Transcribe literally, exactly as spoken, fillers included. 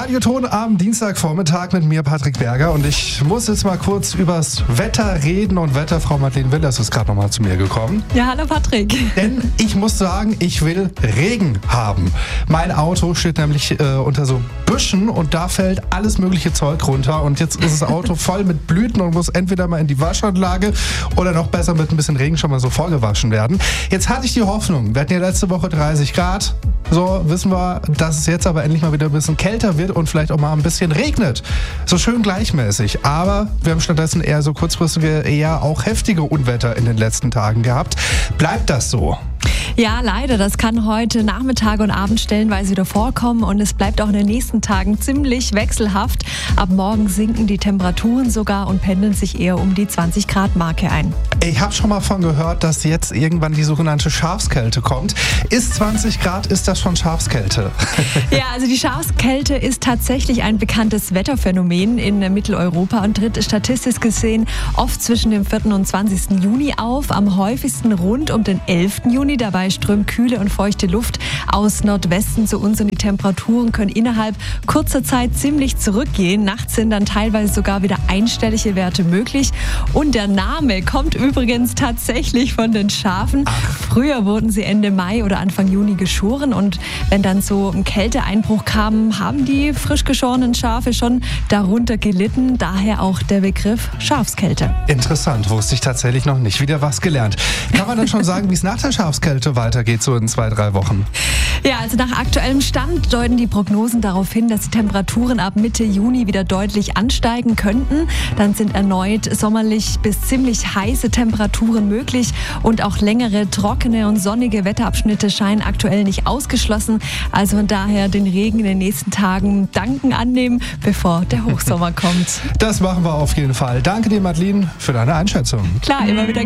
Radioton am Dienstagvormittag mit mir, Patrick Berger. Und ich muss jetzt mal kurz übers Wetter reden. Und Wetterfrau Madeleine Willers ist gerade nochmal zu mir gekommen. Ja, hallo Patrick. Denn ich muss sagen, ich will Regen haben. Mein Auto steht nämlich äh, unter so Büschen und da fällt alles mögliche Zeug runter. Und jetzt ist das Auto voll mit Blüten und muss entweder mal in die Waschanlage oder noch besser mit ein bisschen Regen schon mal so vorgewaschen werden. Jetzt hatte ich die Hoffnung, wir hatten ja letzte Woche dreißig Grad. So wissen wir, dass es jetzt aber endlich mal wieder ein bisschen kälter wird und vielleicht auch mal ein bisschen regnet. So schön gleichmäßig. Aber wir haben stattdessen eher so kurzfristige, eher auch heftige Unwetter in den letzten Tagen gehabt. Bleibt das so? Ja, leider. Das kann heute Nachmittag und Abend stellenweise wieder vorkommen und es bleibt auch in den nächsten Tagen ziemlich wechselhaft. Ab morgen sinken die Temperaturen sogar und pendeln sich eher um die zwanzig Grad Marke ein. Ich habe schon mal von gehört, dass jetzt irgendwann die sogenannte Schafskälte kommt. Ist zwanzig Grad, ist das schon Schafskälte? Ja, also die Schafskälte ist tatsächlich ein bekanntes Wetterphänomen in Mitteleuropa und tritt statistisch gesehen oft zwischen dem vierten und zwanzigsten Juni auf, am häufigsten rund um den elften Juni. Dabei strömt kühle und feuchte Luft aus Nordwesten zu uns und die Temperaturen können innerhalb kurzer Zeit ziemlich zurückgehen. Nachts sind dann teilweise sogar wieder einstellige Werte möglich. Und der Name kommt übrigens tatsächlich von den Schafen. Früher wurden sie Ende Mai oder Anfang Juni geschoren und wenn dann so ein Kälteeinbruch kam, haben die frisch geschorenen Schafe schon darunter gelitten. Daher auch der Begriff Schafskälte. Interessant, wusste ich tatsächlich noch nicht. Wieder was gelernt. Kann man dann schon sagen, wie es nach der Schafskälte weitergeht, so in zwei, drei Wochen? Ja, also nach aktuellem Stand deuten die Prognosen darauf hin, dass die Temperaturen ab Mitte Juni wieder deutlich ansteigen könnten. Dann sind erneut sommerlich bis ziemlich heiße Temperaturen möglich und auch längere, trockene und sonnige Wetterabschnitte scheinen aktuell nicht ausgeschlossen. Also von daher den Regen in den nächsten Tagen danken annehmen, bevor der Hochsommer kommt. Das machen wir auf jeden Fall. Danke dir, Madeleine, für deine Einschätzung. Klar, immer wieder